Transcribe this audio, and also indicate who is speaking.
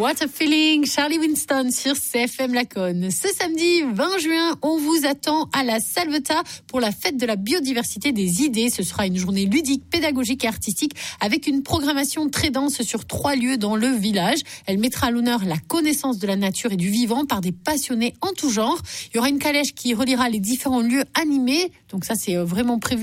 Speaker 1: What a feeling, Charlie Winston sur CFM Laconne. Ce samedi 20 juin, on vous attend à la Salvetat pour la fête de la biodiversité des idées. Ce sera une journée ludique, pédagogique et artistique avec une programmation très dense sur 3 lieux dans le village. Elle mettra à l'honneur la connaissance de la nature et du vivant par des passionnés en tout genre. Il y aura une calèche qui reliera les différents lieux animés. Donc ça, c'est vraiment prévu